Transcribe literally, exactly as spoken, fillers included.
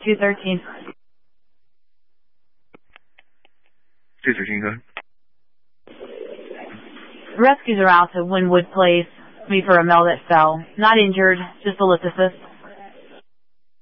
two thirteen. two thirteen, go ahead. Rescues are out to Wynwood Place. Me for a male that fell. Not injured, just a lithosis.